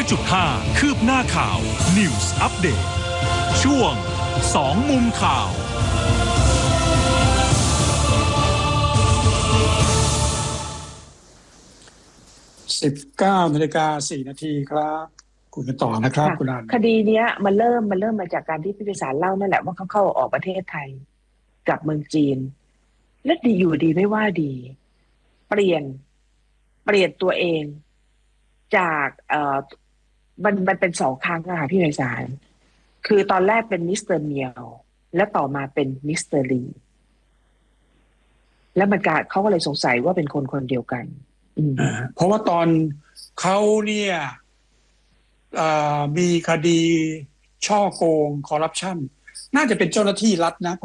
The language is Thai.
100.5 คืบหน้าข่าว News Update ช่วง2มุมข่าว 19:04 น.ครับคุณกันต่อนะครับคุณอันคดีเนี้ยมันเริ่มมาจากการที่ผู้โดยสารเล่านั่นแหละว่าเขาเข้าออกประเทศไทยกับเมืองจีนและดีอยู่ดีไม่ว่าดีเปลี่ยนตัวเองจากมันเป็น2 ครั้งอะค่ะพี่ไพศาลคือตอนแรกเป็นมิสเตอร์เมียวและต่อมาเป็นมิสเตอร์ลีแล้วเขาก็เลยสงสัยว่าเป็นคนเดียวกันเพราะว่าตอนเขาเนี่ยมีคดีช่อโกงคอร์รัปชันน่าจะเป็นเจ้าหน้าที่รัฐนะ